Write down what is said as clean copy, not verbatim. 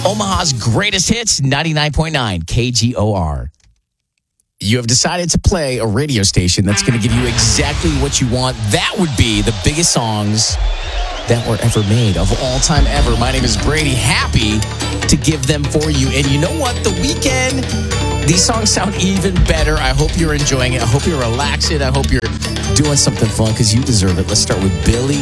Omaha's greatest hits, 99.9 KGOR. You have decided to play a radio station that's going to give you exactly what you want. That would be the biggest songs that were ever made of all time ever. My name is Brady. Happy to give them for you. And you know what? The weekend, these songs sound even better. I hope you're enjoying it. I hope you're relaxing. I hope you're doing something fun because you deserve it. Let's start with Billie